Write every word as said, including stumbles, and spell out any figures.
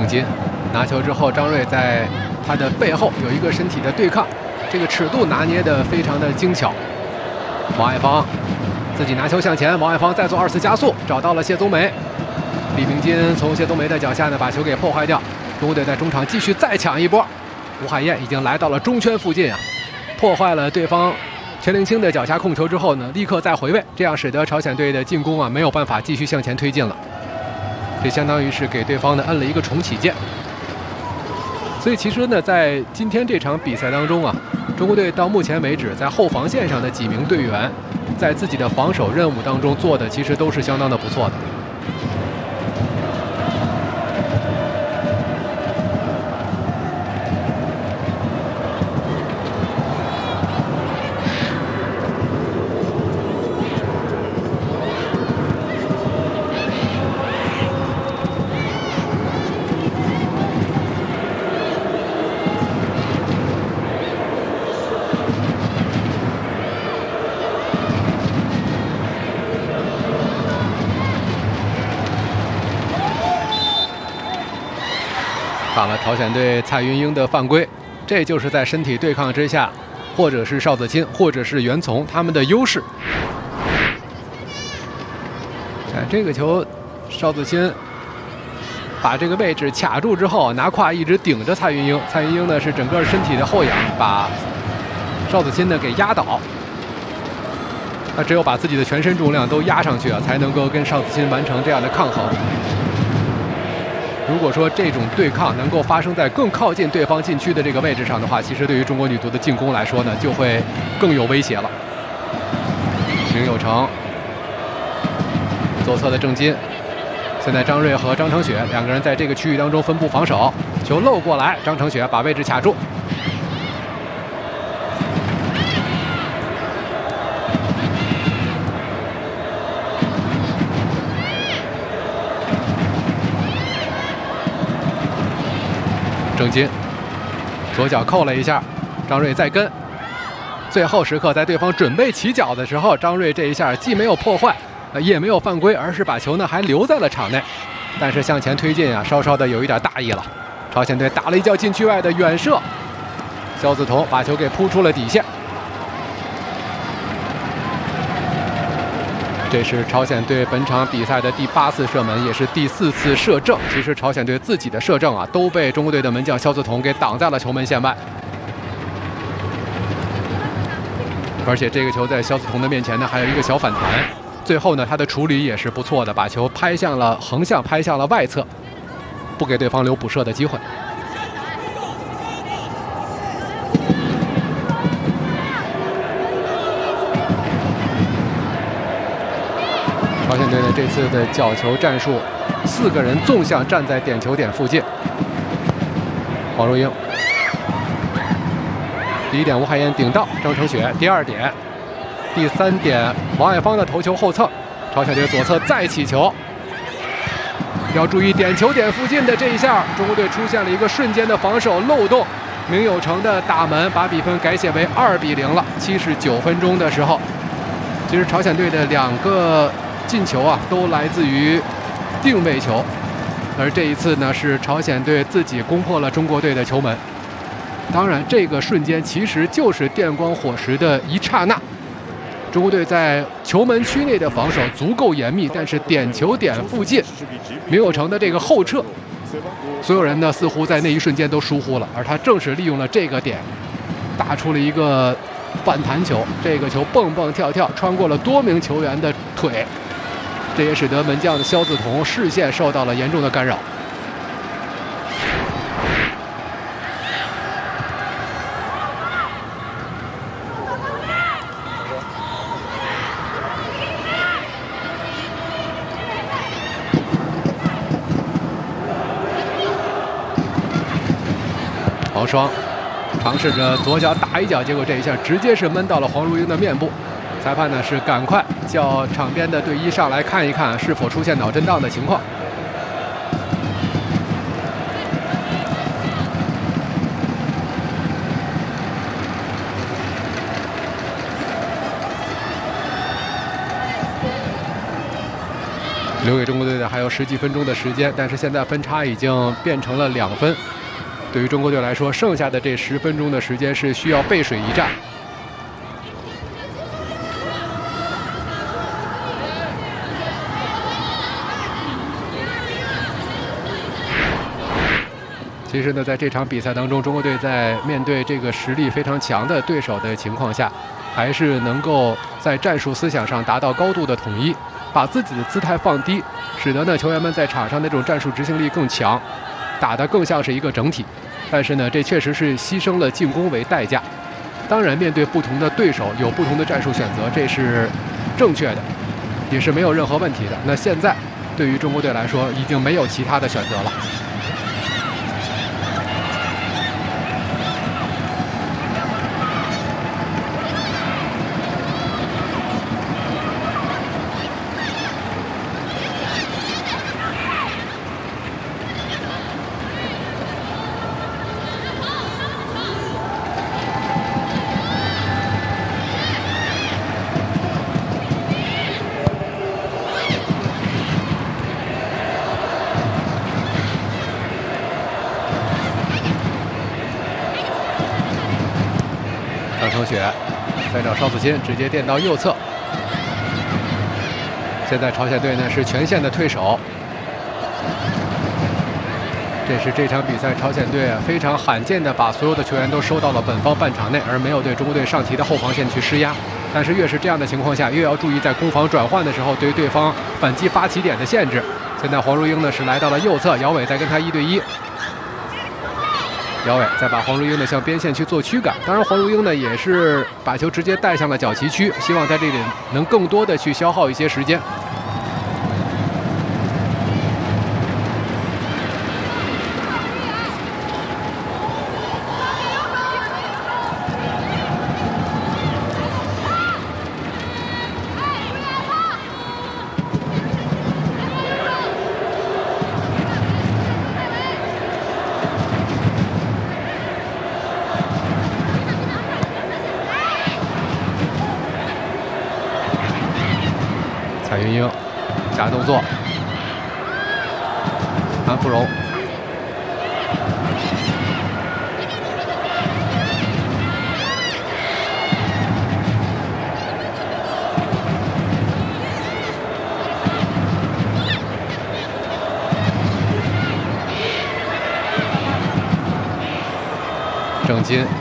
金拿球之后，张睿在他的背后有一个身体的对抗，这个尺度拿捏的非常的精巧。王爱芳自己拿球向前，王爱芳再做二次加速，找到了谢宗梅。李明金从谢宗梅的脚下呢把球给破坏掉。中国队在中场继续再抢一波，吴海燕已经来到了中圈附近啊，破坏了对方全灵星的脚下控球之后呢，立刻再回位，这样使得朝鲜队的进攻啊没有办法继续向前推进了。这相当于是给对方呢摁了一个重启键。所以其实呢，在今天这场比赛当中啊，中国队到目前为止在后防线上的几名队员，在自己的防守任务当中做的其实都是相当的不错的。看了朝鲜队蔡云英的犯规，这就是在身体对抗之下，或者是邵子钦，或者是袁从他们的优势。哎，这个球，邵子钦把这个位置卡住之后，拿胯一直顶着蔡云英，蔡云英呢是整个身体的后仰把邵子钦呢给压倒。他只有把自己的全身重量都压上去啊，才能够跟邵子钦完成这样的抗衡。如果说这种对抗能够发生在更靠近对方禁区的这个位置上的话，其实对于中国女足的进攻来说呢，就会更有威胁了。明有成，左侧的郑金，现在张睿和张承雪两个人在这个区域当中分布防守，球漏过来，张承雪把位置卡住。郑金左脚扣了一下，张睿再跟，最后时刻在对方准备起脚的时候，张睿这一下既没有破坏，也没有犯规，而是把球呢还留在了场内，但是向前推进啊，稍稍的有一点大意了。朝鲜队打了一脚禁区外的远射，肖子彤把球给扑出了底线。这是朝鲜队本场比赛的第八次射门，也是第四次射正。其实朝鲜队自己的射正啊，都被中国队的门将肖子彤给挡在了球门线外。而且这个球在肖子彤的面前呢，还有一个小反弹。最后呢，他的处理也是不错的，把球拍向了横向，拍向了外侧，不给对方留补射的机会。朝鲜队的这次的角球战术，四个人纵向站在点球点附近。黄如英，第一点吴海燕顶到张承雪，第二点，第三点王爱芳的头球后蹭，朝鲜队左侧再起球。要注意点球点附近的这一下，中国队出现了一个瞬间的防守漏洞，明有成的打门把比分改写为二比零了。七十九分钟的时候，其实朝鲜队的两个进球啊，都来自于定位球，而这一次呢，是朝鲜队自己攻破了中国队的球门。当然，这个瞬间其实就是电光火石的一刹那。中国队在球门区内的防守足够严密，但是点球点附近，明有成的这个后撤，所有人呢似乎在那一瞬间都疏忽了，而他正是利用了这个点，打出了一个反弹球。这个球蹦蹦跳跳，穿过了多名球员的腿。这也使得门将的肖子彤视线受到了严重的干扰。黄双尝试着左脚打一脚，结果这一下直接是闷到了黄如英的面部。裁判呢是赶快叫场边的队医上来看一看是否出现脑震荡的情况。 留给中国队的还有十几分钟的时间，但是现在分差已经变成了两分。对于中国队来说，剩下的这十分钟的时间是需要背水一战。其实呢，在这场比赛当中，中国队在面对这个实力非常强的对手的情况下，还是能够在战术思想上达到高度的统一，把自己的姿态放低，使得呢球员们在场上那种战术执行力更强，打得更像是一个整体。但是呢，这确实是牺牲了进攻为代价。当然，面对不同的对手，有不同的战术选择，这是正确的，也是没有任何问题的。那现在对于中国队来说，已经没有其他的选择了。张成雪再找邵子钦，直接垫到右侧。现在朝鲜队呢是全线的退守，这是这场比赛朝鲜队非常罕见的把所有的球员都收到了本方半场内，而没有对中国队上提的后防线去施压。但是越是这样的情况下，越要注意在攻防转换的时候对对方反击发起点的限制。现在黄如英呢是来到了右侧，姚伟在跟他一对一。姚伟再把黄如英呢向边线去做驱赶，当然黄如英呢也是把球直接带向了角旗区，希望在这里能更多的去消耗一些时间。蔡云英假动作，韩芙蓉郑金